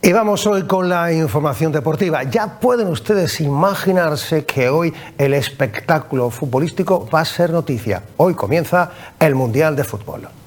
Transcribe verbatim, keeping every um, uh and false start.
Y vamos hoy con la información deportiva. Ya pueden ustedes imaginarse que hoy el espectáculo futbolístico va a ser noticia. Hoy comienza el Mundial de Fútbol.